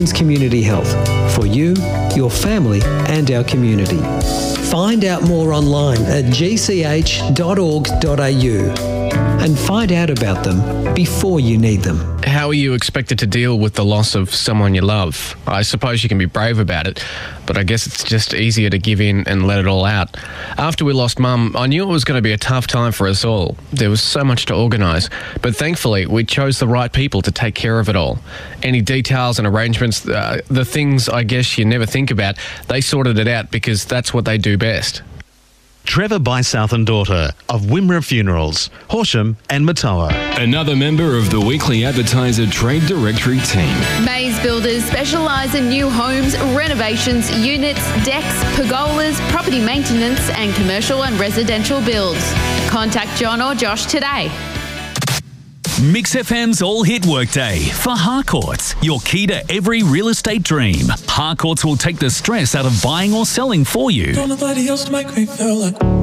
Community Health for you, your family and our community. Find out more online at gch.org.au and find out about them before you need them. How are you expected to deal with the loss of someone you love? I suppose you can be brave about it, but I guess it's just easier to give in and let it all out. After we lost Mum, I knew it was going to be a tough time for us all. There was so much to organise, but thankfully we chose the right people to take care of it all. Any details and arrangements, the things I guess you never think about, they sorted it out because that's what they do best. Trevor Bysouth and daughter of Wimmera Funerals, Horsham and Matoa. Another member of the Weekly Advertiser Trade Directory team. Maze Builders specialise in new homes, renovations, units, decks, pergolas, property maintenance and commercial and residential builds. Contact John or Josh today. Mix FM's All Hit Workday for Harcourts, your key to every real estate dream. Harcourts will take the stress out of buying or selling for you. Don't nobody else make me feel like